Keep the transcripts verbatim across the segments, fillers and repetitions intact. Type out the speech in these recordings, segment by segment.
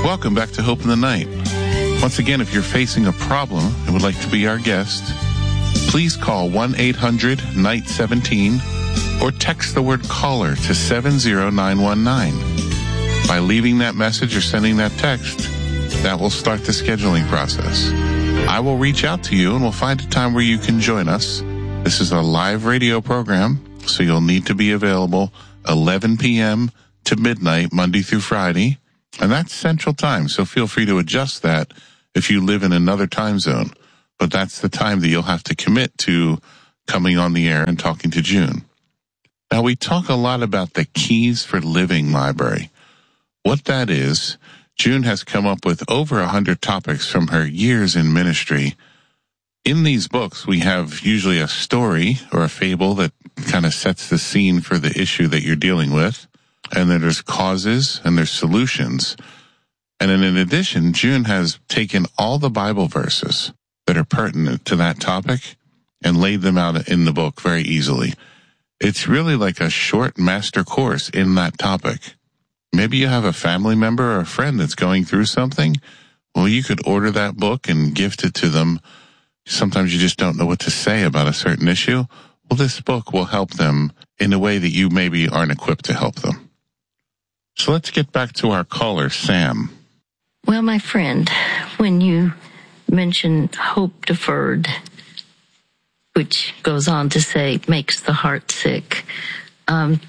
Welcome back to Hope in the Night. Once again, if you're facing a problem and would like to be our guest, please call one eight hundred night seventeen or text the word caller to seven zero nine one nine. By leaving that message or sending that text, that will start the scheduling process. I will reach out to you and we'll find a time where you can join us. This is a live radio program, so you'll need to be available eleven p.m. to midnight, Monday through Friday. And that's Central Time, so feel free to adjust that if you live in another time zone. But that's the time that you'll have to commit to coming on the air and talking to June. Now, we talk a lot about the Keys for Living library. What that is, June has come up with over one hundred topics from her years in ministry. In these books, we have usually a story or a fable that kind of sets the scene for the issue that you're dealing with. And then there's causes and there's solutions. And then in addition, June has taken all the Bible verses that are pertinent to that topic and laid them out in the book very easily. It's really like a short master course in that topic. Maybe you have a family member or a friend that's going through something. Well, you could order that book and gift it to them. Sometimes you just don't know what to say about a certain issue. Well, this book will help them in a way that you maybe aren't equipped to help them. So let's get back to our caller, Sam. Well, my friend, when you mention hope deferred, which goes on to say makes the heart sick, um,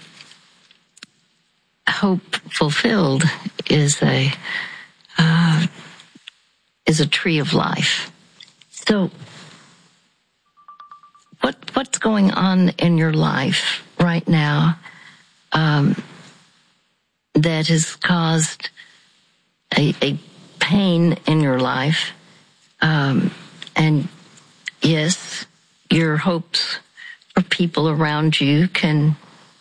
hope fulfilled is a uh, is a tree of life. So, what what's going on in your life right now Um, that has caused a, a pain in your life? Um, and yes, your hopes for people around you can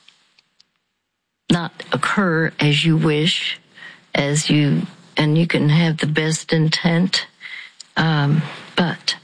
not occur as you wish, as you, and you can have the best intent. Um, but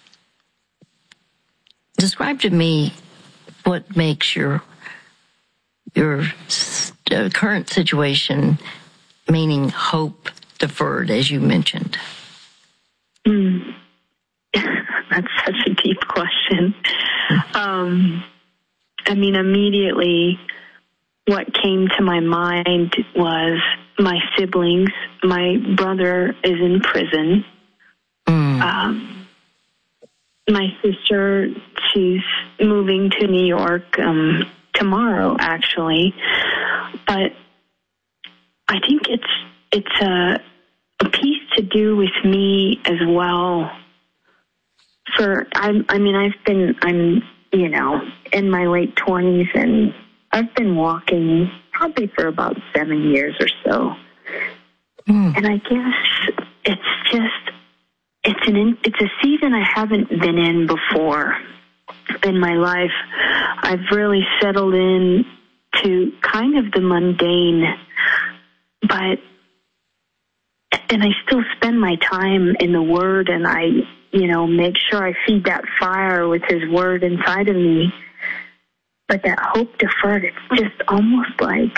describe to me what makes your, your uh, current situation, meaning hope deferred, as you mentioned. Mm. That's such a deep question. Um, I mean, immediately what came to my mind was my siblings. My brother is in prison. Mm. Um, my sister, she's moving to New York um, tomorrow, actually. But I think it's it's a, a piece to do with me as well. For I, I mean, I've been I'm you know in my late twenties, and I've been walking probably for about seven years or so. Mm. And I guess it's just it's an it's a season I haven't been in before in my life. I've really settled in to kind of the mundane, but and I still spend my time in the Word, and I, you know, make sure I feed that fire with His Word inside of me. But that hope deferred, it's just almost like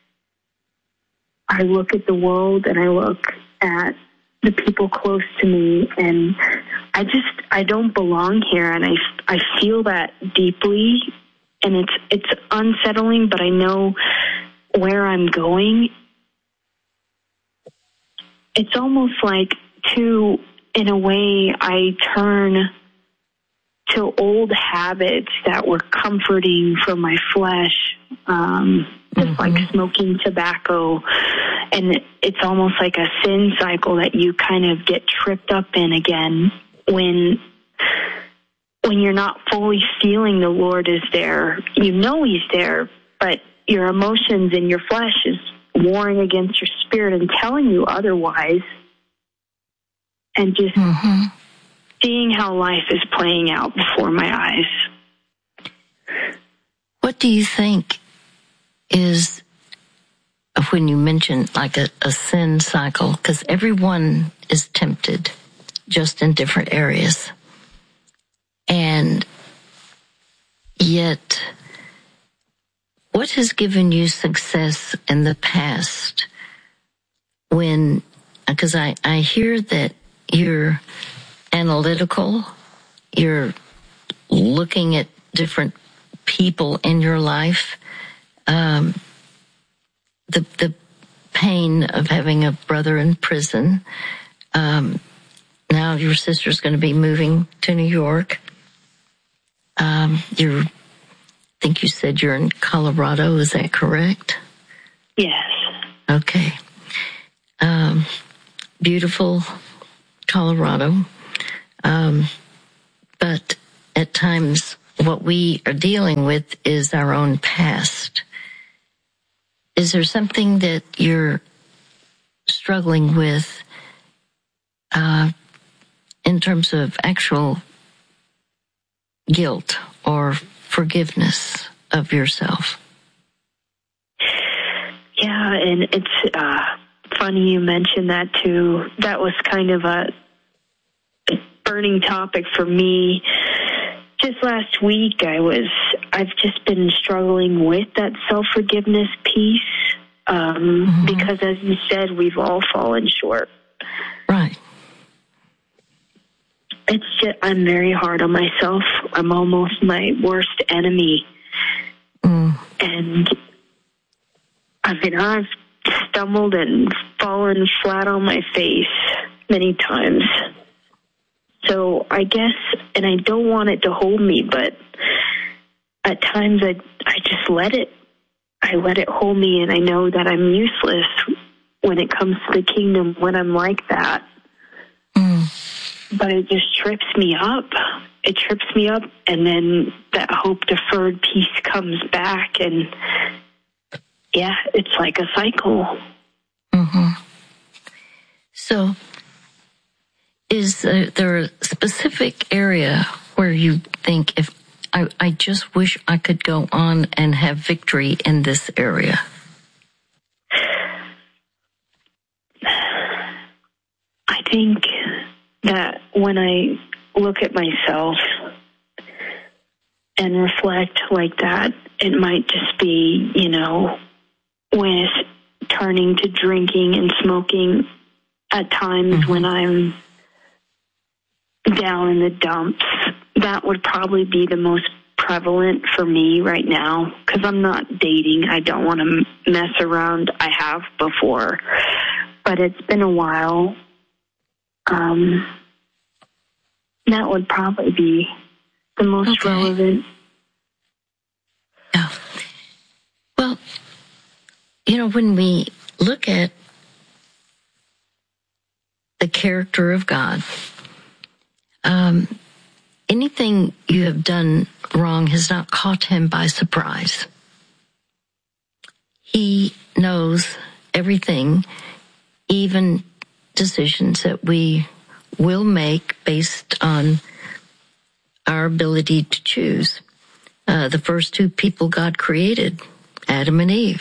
I look at the world and I look at the people close to me, and I just, I don't belong here, and I, I feel that deeply, and it's, it's unsettling, but I know where I'm going. It's almost like, too, in a way, I turn to old habits that were comforting for my flesh, um, just mm-hmm. like smoking tobacco. And it's almost like a sin cycle that you kind of get tripped up in again when when you're not fully feeling the Lord is there. You know He's there, but your emotions and your flesh is warring against your spirit and telling you otherwise. And just mm-hmm. seeing how life is playing out before my eyes. What do you think is, when you mention like a, a sin cycle, because everyone is tempted just in different areas. And yet, what has given you success in the past when a because I, I hear that you're analytical, you're looking at different people in your life, um, the the pain of having a brother in prison. Um, now your sister's going to be moving to New York. Um, you're, I think you said you're in Colorado. Is that correct? Yes. Okay. Um, beautiful Colorado. Um, but at times what we are dealing with is our own past. Is there something that you're struggling with uh, in terms of actual guilt or forgiveness of yourself? Yeah, and it's uh, funny you mentioned that too. That was kind of a burning topic for me. Just last week, I was, I've just been struggling with that self-forgiveness piece um, mm-hmm. because, as you said, we've all fallen short. Right. It's just, I'm very hard on myself. I'm almost my worst enemy. Mm. And I mean, I've stumbled and fallen flat on my face many times. So I guess, and I don't want it to hold me, but at times I I just let it. I let it hold me, and I know that I'm useless when it comes to the kingdom when I'm like that. Mm. But it just trips me up. It trips me up, and then that hope-deferred piece comes back, and yeah, it's like a cycle. Mm-hmm. So, is uh, there a specific area where you think, if I, I just wish I could go on and have victory in this area? I think that when I look at myself and reflect like that, it might just be, you know, with turning to drinking and smoking at times mm-hmm. when I'm down in the dumps. That would probably be the most prevalent for me right now, because I'm not dating. I don't want to mess around. I have before, but it's been a while. Um, that would probably be the most okay. relevant. Yeah. Well, you know, when we look at the character of God, um, anything you have done wrong has not caught him by surprise. He knows everything, even decisions that we will make based on our ability to choose. Uh, the first two people God created, Adam and Eve,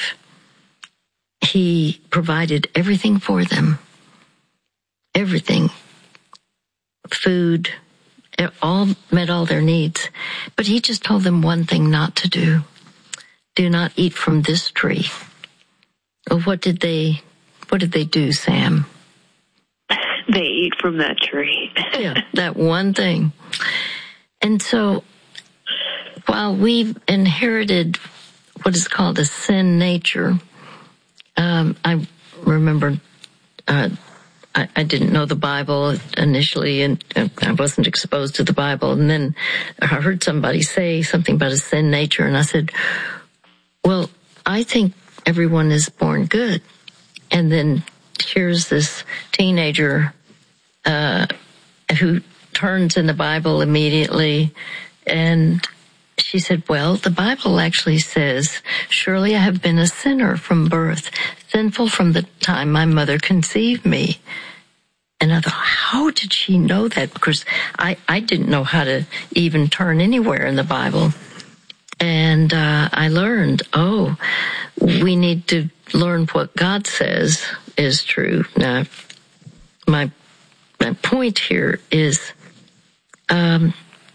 he provided everything for them. Everything. Food, it all met all their needs. But he just told them one thing not to do. Do not eat from this tree. Well, what did they, what did they do, Sam? They ate from that tree. Yeah, that one thing. And so, while we've inherited what is called a sin nature, um, I remember uh, I, I didn't know the Bible initially, and I wasn't exposed to the Bible. And then I heard somebody say something about a sin nature, and I said, well, I think everyone is born good. And then here's this teenager uh, who turns in the Bible immediately, and she said, well, the Bible actually says, surely I have been a sinner from birth, sinful from the time my mother conceived me. And I thought, how did she know that? Because I, I didn't know how to even turn anywhere in the Bible. And uh, I learned, oh, we need to learn what God says is true. Now, my my point here is um,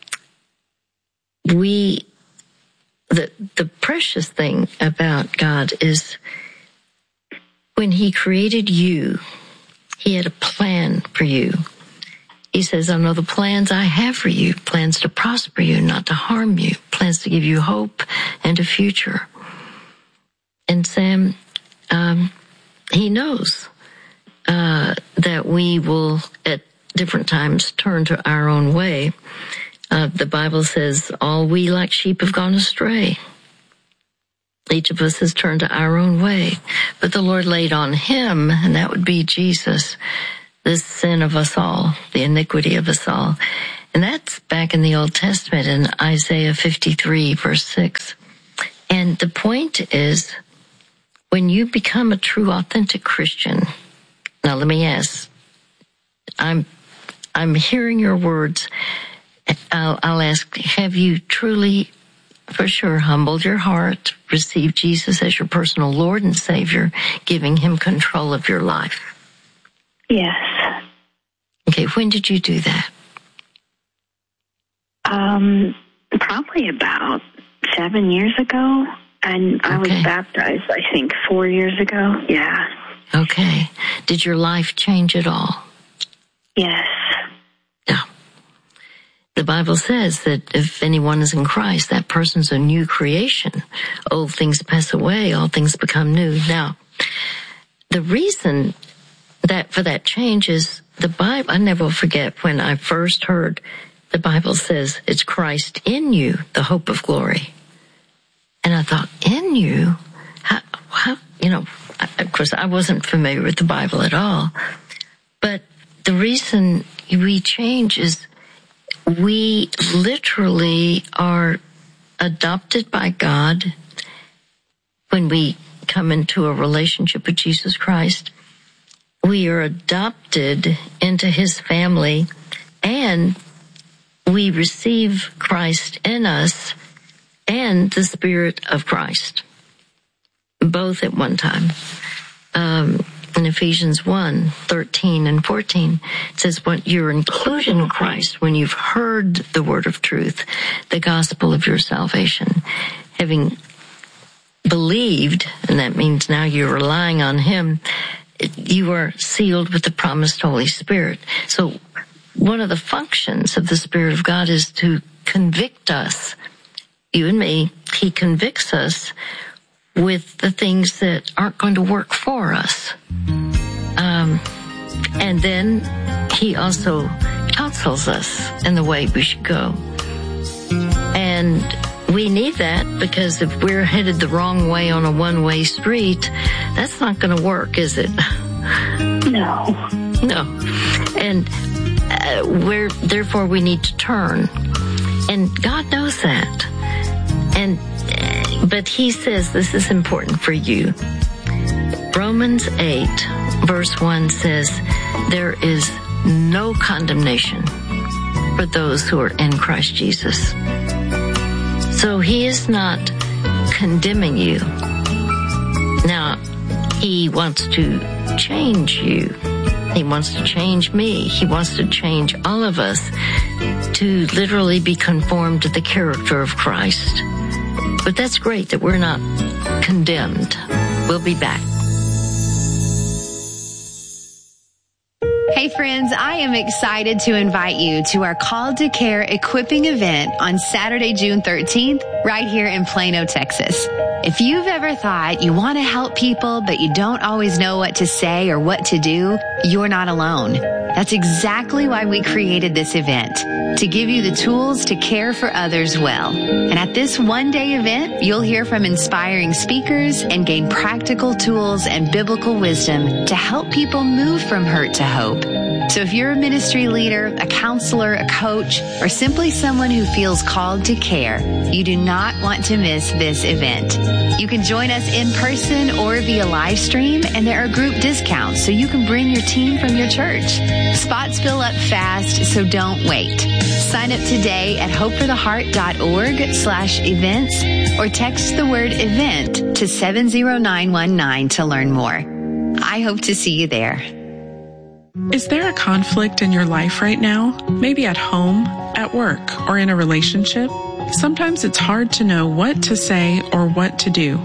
we, the the precious thing about God is when he created you, He had a plan for you. He says, I know the plans I have for you, plans to prosper you, not to harm you, plans to give you hope and a future. And Sam, um, he knows uh, that we will at different times turn to our own way. Uh, the Bible says, all we like sheep have gone astray. Each of us has turned to our own way. But the Lord laid on him, and that would be Jesus, the sin of us all, the iniquity of us all. And that's back in the Old Testament in Isaiah fifty-three, verse six. And the point is, when you become a true, authentic Christian, now let me ask, I'm, I'm hearing your words. I'll, I'll ask, have you truly, for sure, humbled your heart, received Jesus as your personal Lord and Savior, giving him control of your life? Yes. Okay, when did you do that? Um, probably about seven years ago. And I Okay. was baptized, I think, four years ago. Yeah. Okay. Did your life change at all? Yes. Yeah. The Bible says that if anyone is in Christ, that person's a new creation. Old things pass away, all things become new. Now, the reason that for that change is the Bible. I never will forget when I first heard the Bible says it's Christ in you, the hope of glory. And I thought, in you? How, how you know, of course, I wasn't familiar with the Bible at all. But the reason we change is we literally are adopted by God when we come into a relationship with Jesus Christ. We are adopted into his family, and we receive Christ in us and the Spirit of Christ, both at one time. Um, in Ephesians one, thirteen and fourteen, it says, when you're included in Christ, when you've heard the word of truth, the gospel of your salvation, having believed, and that means now you're relying on him, you are sealed with the promised Holy Spirit. So one of the functions of the Spirit of God is to convict us, you and me. He convicts us with the things that aren't going to work for us. Um, and then he also counsels us in the way we should go. And we need that, because if we're headed the wrong way on a one-way street, that's not going to work, is it? No. No. And uh, we're, therefore we need to turn. And God knows that. And, uh, but he says this is important for you. Romans eight, verse one says, there is no condemnation for those who are in Christ Jesus. So he is not condemning you. Now, he wants to change you. He wants to change me. He wants to change all of us to literally be conformed to the character of Christ. But that's great that we're not condemned. We'll be back. Hey friends, I am excited to invite you to our Called to Care equipping event on Saturday, June thirteenth, right here in Plano, Texas. If you've ever thought you want to help people, but you don't always know what to say or what to do, you're not alone. That's exactly why we created this event, to give you the tools to care for others well. And at this one-day event, you'll hear from inspiring speakers and gain practical tools and biblical wisdom to help people move from hurt to hope. So if you're a ministry leader, a counselor, a coach, or simply someone who feels called to care, you do not want to miss this event. You can join us in person or via live stream, and there are group discounts so you can bring your team from your church. Spots fill up fast, so don't wait. Sign up today at hopefortheheart.org slash events or text the word event to seven zero nine one nine to learn more. I hope to see you there. Is there a conflict in your life right now? Maybe at home, at work, or in a relationship? Sometimes it's hard to know what to say or what to do.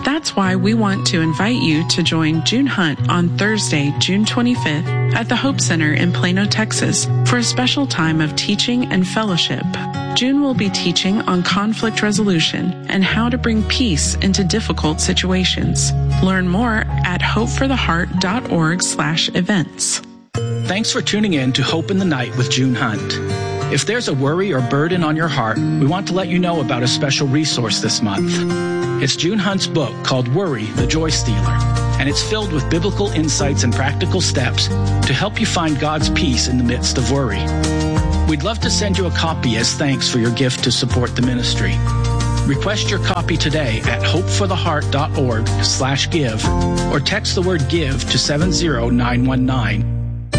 That's why we want to invite you to join June Hunt on Thursday, June twenty-fifth at the Hope Center in Plano, Texas for a special time of teaching and fellowship. June will be teaching on conflict resolution and how to bring peace into difficult situations. Learn more at hopefortheheart.org slash events. Thanks for tuning in to Hope in the Night with June Hunt. If there's a worry or burden on your heart, we want to let you know about a special resource this month. It's June Hunt's book called Worry, the Joy Stealer, and it's filled with biblical insights and practical steps to help you find God's peace in the midst of worry. We'd love to send you a copy as thanks for your gift to support the ministry. Request your copy today at hopefortheheart.org slash give or text the word give to seven zero nine one nine.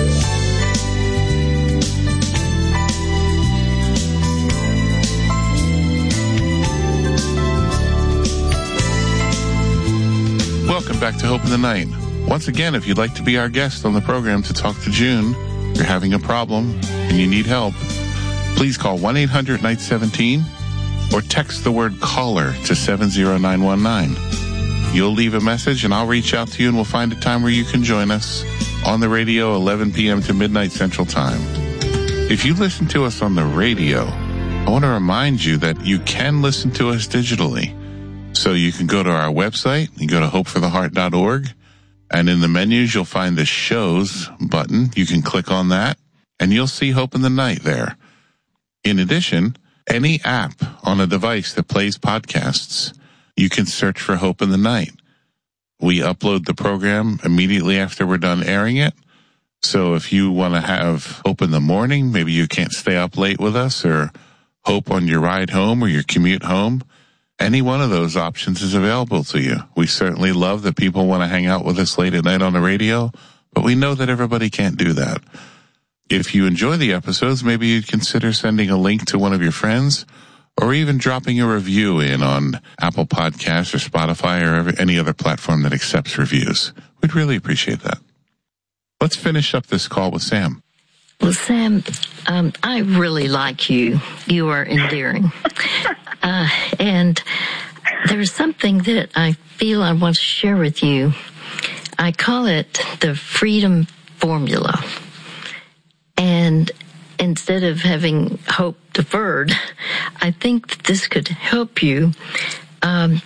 Welcome back to Hope in the Night. Once again, if you'd like to be our guest on the program to talk to June, you're having a problem and you need help, please call one eight hundred night seventeen or text the word caller to seven zero nine one nine. You'll leave a message and I'll reach out to you and we'll find a time where you can join us on the radio eleven p.m. to midnight Central Time. If you listen to us on the radio, I want to remind you that you can listen to us digitally. So you can go to our website, you go to hope for the heart dot org, and in the menus you'll find the shows button. You can click on that, and you'll see Hope in the Night there. In addition, any app on a device that plays podcasts, you can search for Hope in the Night. We upload the program immediately after we're done airing it. So if you want to have Hope in the morning, maybe you can't stay up late with us, or Hope on your ride home or your commute home, any one of those options is available to you. We certainly love that people want to hang out with us late at night on the radio, but we know that everybody can't do that. If you enjoy the episodes, maybe you'd consider sending a link to one of your friends or even dropping a review in on Apple Podcasts or Spotify or any other platform that accepts reviews. We'd really appreciate that. Let's finish up this call with Sam. Well, Sam, um, I really like you. You are endearing. Uh, and there's something that I feel I want to share with you. I call it the freedom formula. And instead of having hope deferred, I think that this could help you. Um,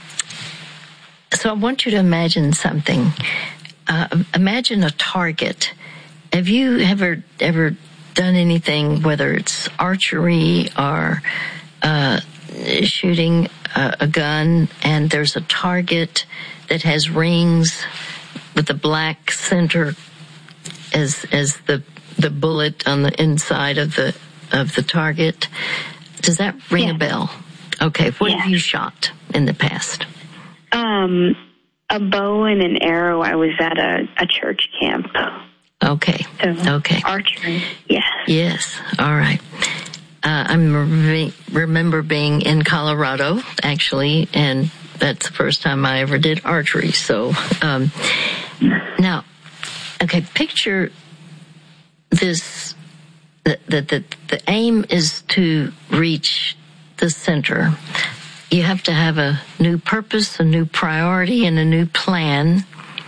so I want you to imagine something. Uh, imagine a target. Have you ever ever done anything, whether it's archery or uh, shooting a, a gun, and there's a target that has rings with a black center as as the the bullet on the inside of the of the target? Does that ring yeah. a bell? Okay, what yeah. have you shot in the past? Um, a bow and an arrow. I was at a, a church camp. Okay. So, okay. Archery. Yes. Yes. All right. Uh, I re- remember being in Colorado, actually, and that's the first time I ever did archery. So, um, now, okay, picture this, the, the, the, the aim is to reach the center. You have to have a new purpose, a new priority, and a new plan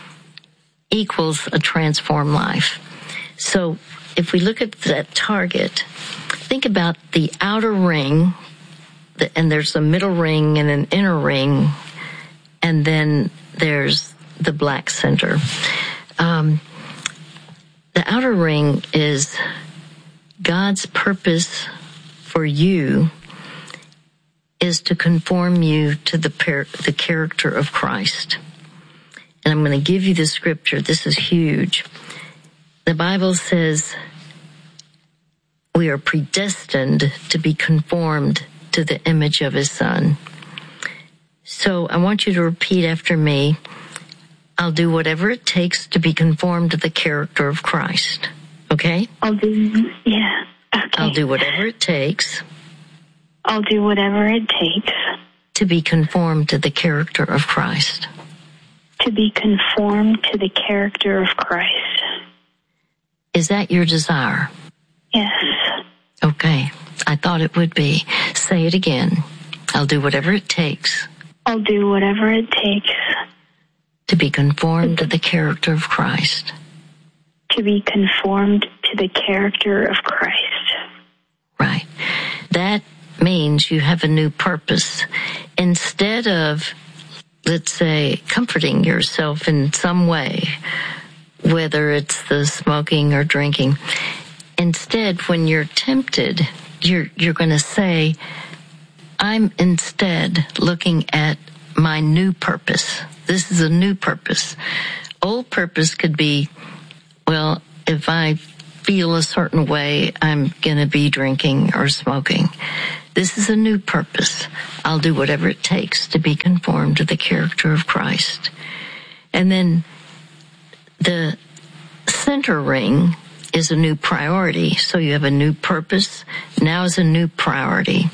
equals a transformed life. So if we look at that target, think about the outer ring, and there's a middle ring and an inner ring, and then there's the black center. Um, the outer ring is God's purpose for you is to conform you to the par- the character of Christ. And I'm going to give you the scripture. This is huge. The Bible says we are predestined to be conformed to the image of His Son. So I want you to repeat after me. I'll do whatever it takes to be conformed to the character of Christ. Okay? I'll do, yeah. Okay. I'll do whatever it takes. I'll do whatever it takes. To be conformed to the character of Christ. To be conformed to the character of Christ. Is that your desire? Yes. Okay. I thought it would be. Say it again. I'll do whatever it takes. I'll do whatever it takes. To be conformed to the character of Christ. To be conformed to the character of Christ. Right. That means you have a new purpose. Instead of, let's say, comforting yourself in some way, whether it's the smoking or drinking, instead, when you're tempted, you're you're going to say, I'm instead looking at my new purpose. This is a new purpose. Old purpose could be, well, if I feel a certain way, I'm going to be drinking or smoking. This is a new purpose. I'll do whatever it takes to be conformed to the character of Christ. And then the center ring is a new priority. So you have a new purpose. Now is a new priority.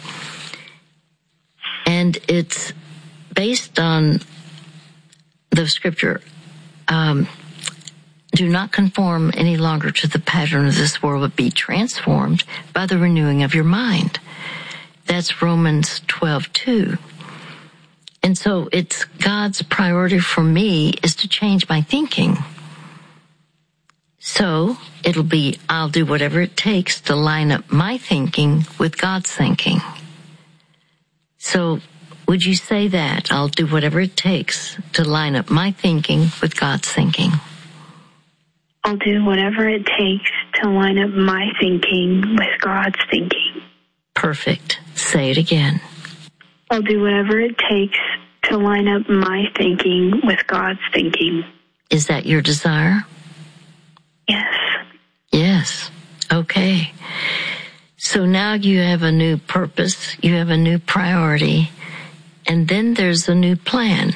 And it's based on the scripture, um, do not conform any longer to the pattern of this world, but be transformed by the renewing of your mind. That's Romans twelve two. And so it's God's priority for me is to change my thinking. So it'll be, I'll do whatever it takes to line up my thinking with God's thinking. So would you say that? I'll do whatever it takes to line up my thinking with God's thinking. I'll do whatever it takes to line up my thinking with God's thinking. Perfect. Say it again. I'll do whatever it takes to line up my thinking with God's thinking. Is that your desire? Yes. Yes. Okay. So now you have a new purpose, you have a new priority, and then there's a new plan.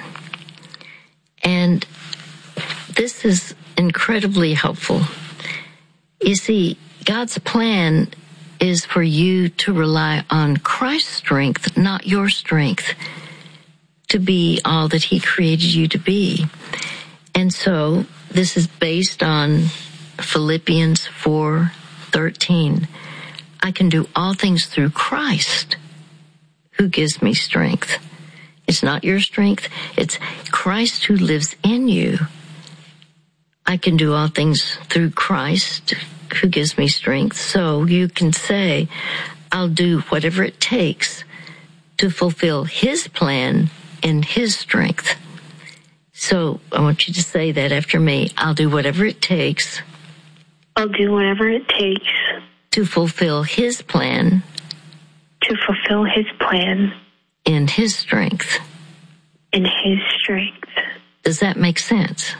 And this is incredibly helpful. You see, God's plan is for you to rely on Christ's strength, not your strength, to be all that He created you to be. And so this is based on Philippians four thirteen. I can do all things through Christ who gives me strength. It's not your strength. It's Christ who lives in you. I can do all things through Christ who gives me strength. So you can say, I'll do whatever it takes to fulfill His plan in His strength. So I want you to say that after me. I'll do whatever it takes. I'll do whatever it takes to fulfill His plan. To fulfill His plan. In His strength. In His strength. Does that make sense?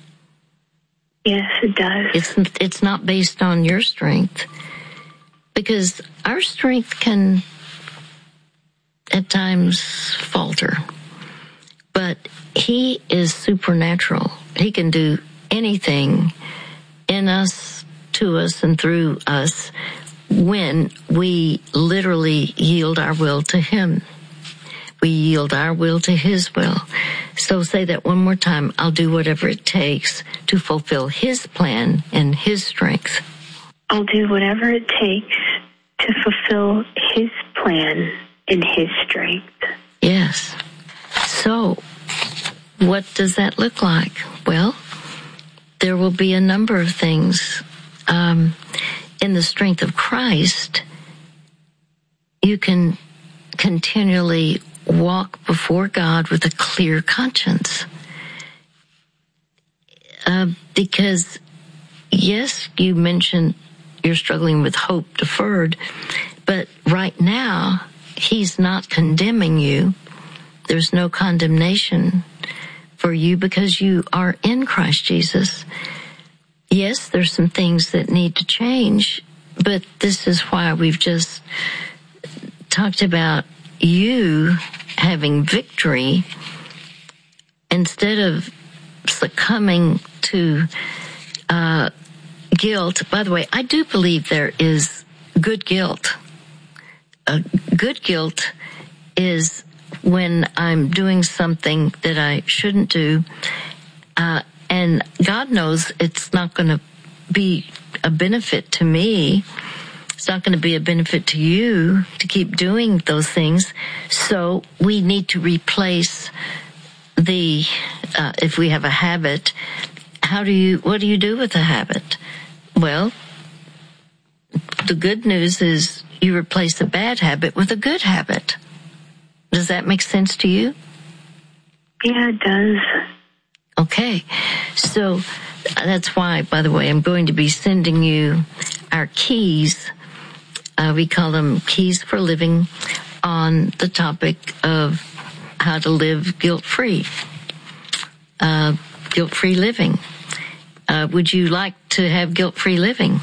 Yes, it does. It's, it's not based on your strength. Because our strength can at times falter. But He is supernatural. He can do anything in us, to us, and through us when we literally yield our will to Him. We yield our will to His will. So say that one more time. I'll do whatever it takes to fulfill His plan in His strength. I'll do whatever it takes to fulfill His plan in His strength. Yes. So what does that look like? Well, there will be a number of things. Um, in the strength of Christ, you can continually walk before God with a clear conscience. Uh, because, yes, you mentioned you're struggling with hope deferred, but right now, He's not condemning you. There's no condemnation for you because you are in Christ Jesus. Yes, there's some things that need to change, but this is why we've just talked about you having victory instead of succumbing to uh, guilt. By the way, I do believe there is good guilt. Uh, good guilt is when I'm doing something that I shouldn't do, uh, and God knows it's not going to be a benefit to me. It's not going to be a benefit to you to keep doing those things. So we need to replace the, uh, if we have a habit, how do you, what do you do with the habit? Well, the good news is you replace the bad habit with a good habit. Does that make sense to you? Yeah, it does. Okay. So that's why, by the way, I'm going to be sending you our keys. Uh, we call them Keys for Living, on the topic of how to live guilt-free, uh, guilt-free living. Uh, would you like to have guilt-free living?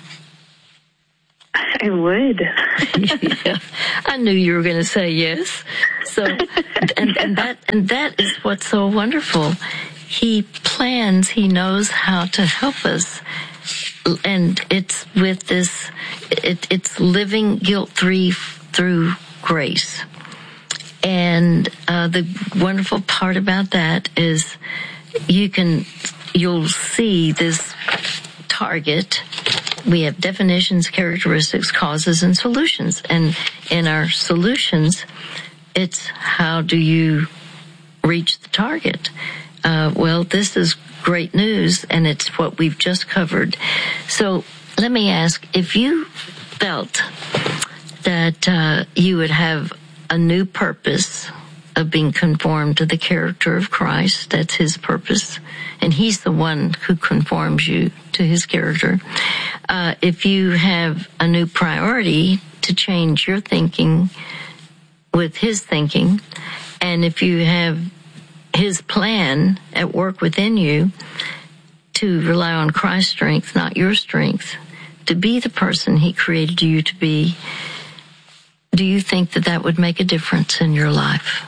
I would. Yeah, I knew you were going to say yes. So, and, and that and that is what's so wonderful. He plans. He knows how to help us, and it's with this. It, it's living guilt-free through grace. And uh, the wonderful part about that is you can, you'll see this target. We have definitions, characteristics, causes, and solutions. And in our solutions, it's how do you reach the target? Uh, well, this is great news, and it's what we've just covered. So let me ask, if you felt that uh, you would have a new purpose of being conformed to the character of Christ, that's his purpose, and he's the one who conforms you to his character. Uh, if you have a new priority to change your thinking with his thinking, and if you have his plan at work within you to rely on Christ's strength, not your strength, to be the person he created you to be, do you think that that would make a difference in your life?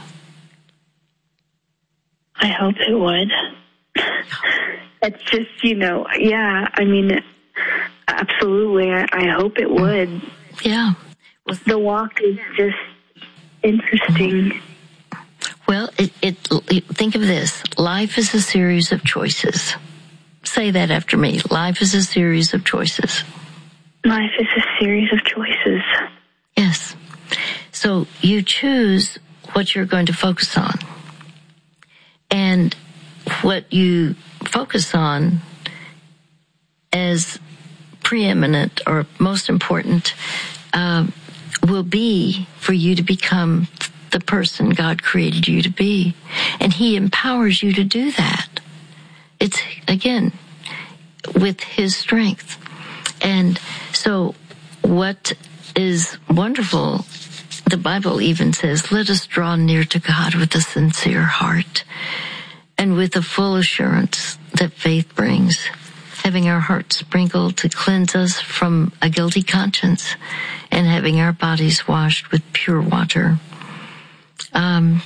I hope it would. It's just, you know, yeah, I mean, absolutely. I, I hope it would. Yeah. Well, the walk is just interesting. Well, it, it, it, think of this. Life is a series of choices. Say that after me. Life is a series of choices. Life is a series of choices. Yes. So you choose what you're going to focus on. And what you focus on as preeminent or most important uh, will be for you to become the person God created you to be. And he empowers you to do that. It's, again, with his strength. And so what is wonderful, the Bible even says, let us draw near to God with a sincere heart and with a full assurance that faith brings, having our hearts sprinkled to cleanse us from a guilty conscience and having our bodies washed with pure water. Um,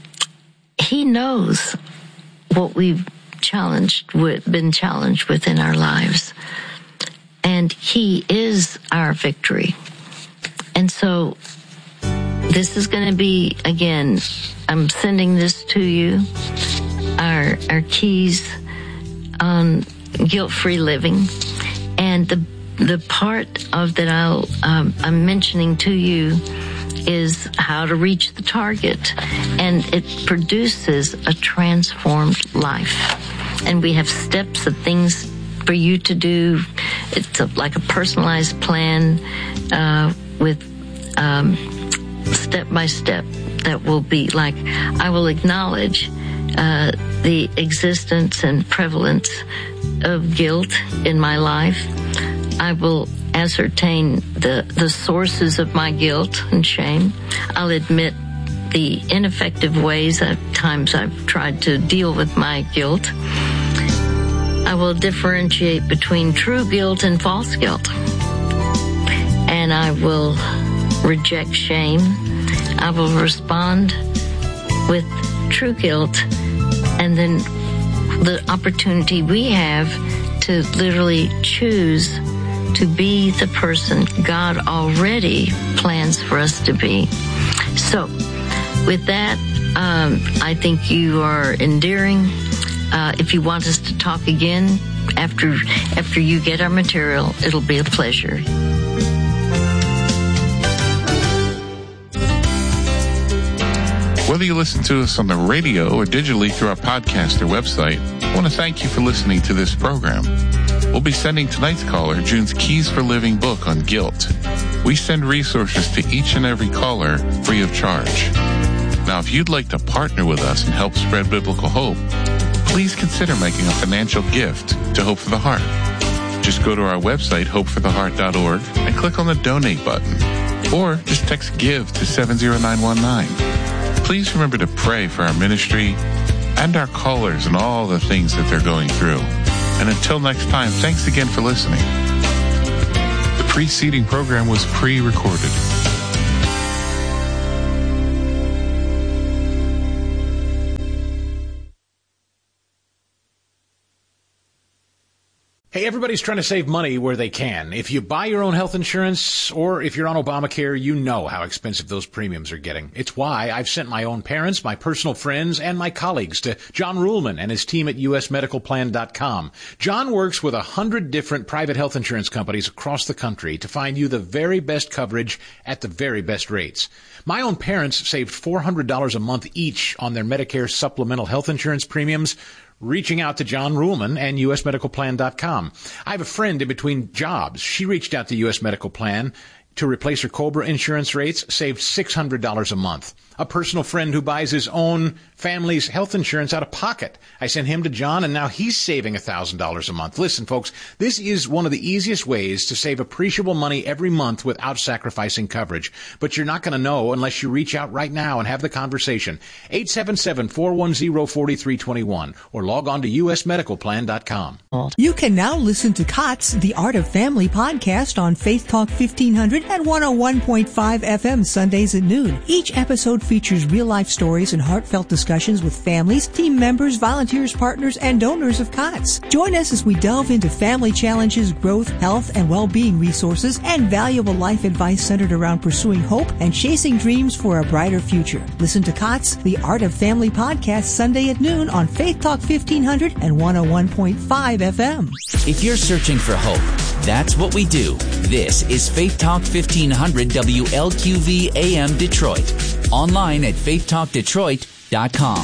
he knows what we've challenged with, been challenged with in our lives. And he is our victory. And so this is going to be, again, I'm sending this to you, our our keys on guilt-free living. And the the part of that I'll, um, I'm mentioning to you is how to reach the target. And it produces a transformed life. And we have steps of things for you to do. It's a, like a personalized plan uh, with um, step by step that will be like, I will acknowledge uh, the existence and prevalence of guilt in my life. I will ascertain the, the sources of my guilt and shame. I'll admit the ineffective ways at times I've tried to deal with my guilt. I will differentiate between true guilt and false guilt. And I will reject shame. I will respond with true guilt. And then the opportunity we have to literally choose to be the person God already plans for us to be. So with that, um, I think you are endearing. Uh, if you want us to talk again after after you get our material, it'll be a pleasure. Whether you listen to us on the radio or digitally through our podcast or website, I want to thank you for listening to this program. We'll be sending tonight's caller June's Keys for Living book on guilt. We send resources to each and every caller free of charge. Now, if you'd like to partner with us and help spread biblical hope, please consider making a financial gift to Hope for the Heart. Just go to our website, hope for the heart dot org, and click on the donate button. Or just text GIVE to seven zero nine one nine. Please remember to pray for our ministry and our callers and all the things that they're going through. And until next time, thanks again for listening. The preceding program was pre-recorded. Hey, everybody's trying to save money where they can. If you buy your own health insurance or if you're on Obamacare, you know how expensive those premiums are getting. It's why I've sent my own parents, my personal friends, and my colleagues to John Ruhlman and his team at U S medical plan dot com. John works with a hundred different private health insurance companies across the country to find you the very best coverage at the very best rates. My own parents saved four hundred dollars a month each on their Medicare supplemental health insurance premiums, reaching out to John Ruhlman and U S medical plan dot com. I have a friend in between jobs. She reached out to U S Medical Plan to replace her COBRA insurance rates, saved six hundred dollars a month. A personal friend who buys his own family's health insurance out of pocket. I sent him to John, and now he's saving one thousand dollars a month. Listen, folks, this is one of the easiest ways to save appreciable money every month without sacrificing coverage. But you're not going to know unless you reach out right now and have the conversation. eight seven seven, four one zero, four three two one or log on to U S medical plan dot com. You can now listen to COTS, The Art of Family podcast on Faith Talk fifteen hundred and one oh one point five F M Sundays at noon. Each episode features real-life stories and heartfelt discussions with families, team members, volunteers, partners, and donors of COTS. Join us as we delve into family challenges, growth, health, and well-being resources, and valuable life advice centered around pursuing hope and chasing dreams for a brighter future. Listen to COTS, The Art of Family podcast Sunday at noon on Faith Talk fifteen hundred and one oh one point five F M. If you're searching for hope, that's what we do. This is Faith Talk fifteen hundred W L Q V A M Detroit. Online at faith talk detroit dot com.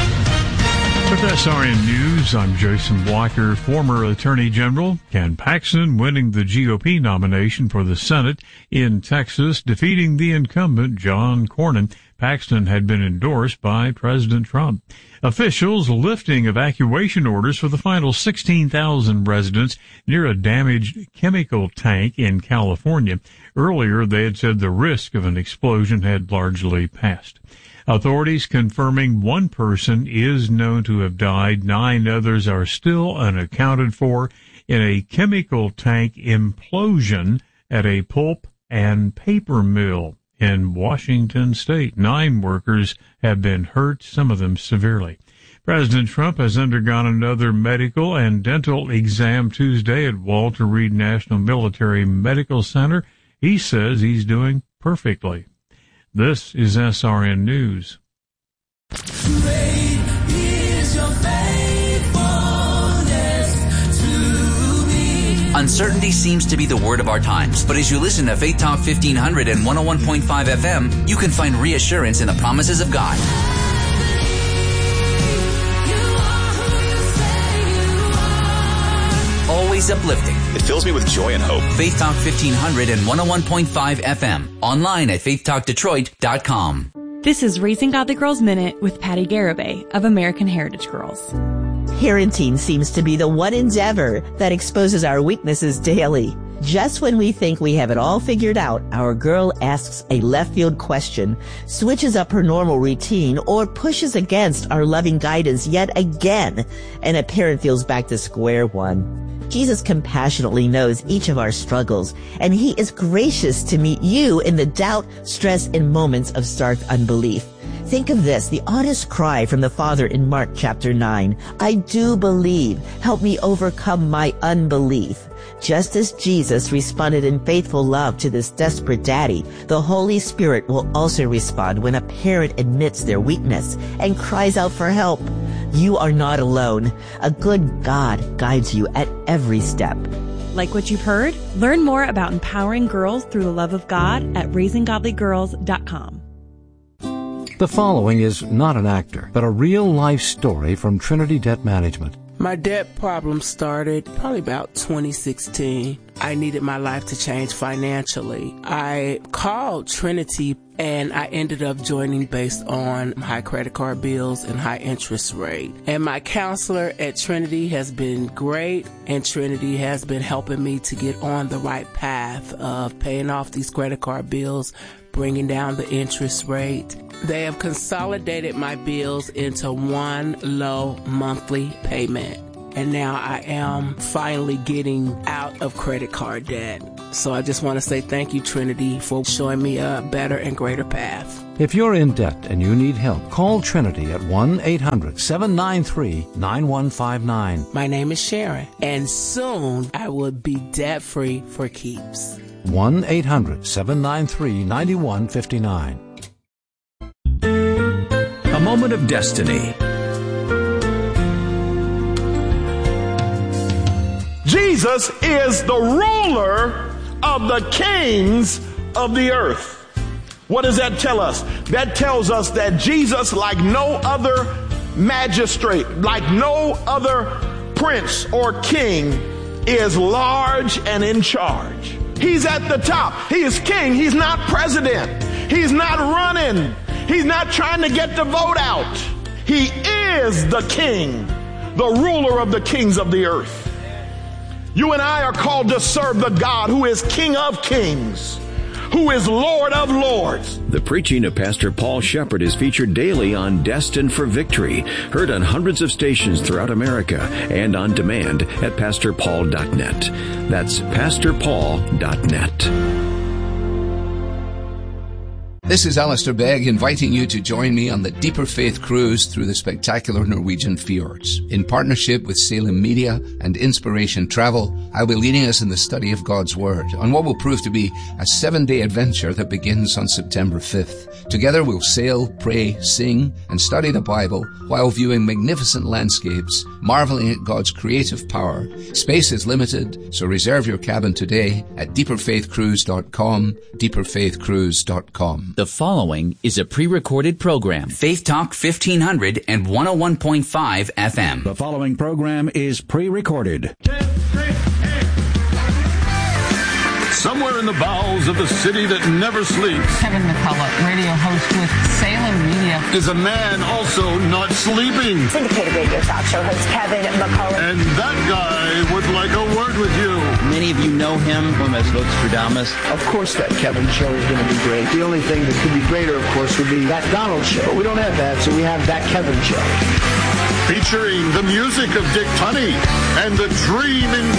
With S R N News, I'm Jason Blocker. Former Attorney General Ken Paxton winning the G O P nomination for the Senate in Texas, defeating the incumbent John Cornyn. Paxton had been endorsed by President Trump. Officials lifting evacuation orders for the final sixteen thousand residents near a damaged chemical tank in California. Earlier, they had said the risk of an explosion had largely passed. Authorities confirming one person is known to have died. Nine others are still unaccounted for in a chemical tank implosion at a pulp and paper mill in Washington State. Nine workers have been hurt, some of them severely. President Trump has undergone another medical and dental exam Tuesday at Walter Reed National Military Medical Center. He says he's doing perfectly. This is S R N News. Great is your faithfulness to me. Uncertainty seems to be the word of our times, but as you listen to Faith Talk fifteen hundred and one oh one point five F M, you can find reassurance in the promises of God. Always uplifting. It fills me with joy and hope. Faith Talk fifteen hundred and one oh one point five F M. Online at faith talk detroit dot com. This is Raising Godly Girls Minute with Patty Garibay of American Heritage Girls. Parenting seems to be the one endeavor that exposes our weaknesses daily. Just when we think we have it all figured out, our girl asks a left field question, switches up her normal routine, or pushes against our loving guidance yet again, and a parent feels back to square one. Jesus compassionately knows each of our struggles, and he is gracious to meet you in the doubt, stress, and moments of stark unbelief. Think of this, the honest cry from the Father in Mark chapter nine. I do believe. Help me overcome my unbelief. Just as Jesus responded in faithful love to this desperate daddy, the Holy Spirit will also respond when a parent admits their weakness and cries out for help. You are not alone. A good God guides you at every step. Like what you've heard? Learn more about empowering girls through the love of God at raising godly girls dot com. The following is not an actor, but a real-life story from Trinity Debt Management. My debt problem started probably about twenty sixteen. I needed my life to change financially. I called Trinity and I ended up joining based on high credit card bills and high interest rate. And my counselor at Trinity has been great, and Trinity has been helping me to get on the right path of paying off these credit card bills, bringing down the interest rate. They have consolidated my bills into one low monthly payment. And now I am finally getting out of credit card debt. So I just want to say thank you, Trinity, for showing me a better and greater path. If you're in debt and you need help, call Trinity at one eight hundred seven nine three nine one five nine. My name is Sharon, and soon I will be debt-free for keeps. one eight hundred seven nine three nine one five nine. A moment of destiny. Jesus is the ruler of the kings of the earth. What does that tell us? That tells us that Jesus, like no other magistrate, like no other prince or king, is large and in charge. He's at the top. He is king. He's not president. He's not running. He's not trying to get the vote out. He is the king, the ruler of the kings of the earth. You and I are called to serve the God who is King of kings, who is Lord of lords. The preaching of Pastor Paul Shepherd is featured daily on Destined for Victory, heard on hundreds of stations throughout America and on demand at pastor paul dot net. That's pastor paul dot net. This is Alistair Begg inviting you to join me on the Deeper Faith Cruise through the spectacular Norwegian fjords. In partnership with Salem Media and Inspiration Travel, I'll be leading us in the study of God's Word on what will prove to be a seven-day adventure that begins on September fifth. Together we'll sail, pray, sing, and study the Bible while viewing magnificent landscapes, marveling at God's creative power. Space is limited, so reserve your cabin today at deeper faith cruise dot com, deeper faith cruise dot com. The following is a pre-recorded program. Faith Talk fifteen hundred and one oh one point five F M. The following program is pre-recorded. Somewhere in the bowels of the city that never sleeps, Kevin McCullough, radio host with Salem Media, is a man also not sleeping. Syndicated radio talk show host Kevin McCullough. And that guy would like a word with you. Many of you know him as Lux Stradamus. Of course that Kevin show is going to be great. The only thing that could be greater, of course, would be that Donald show. But we don't have that, so we have that Kevin show. Featuring the music of Dick Tunney and the dream in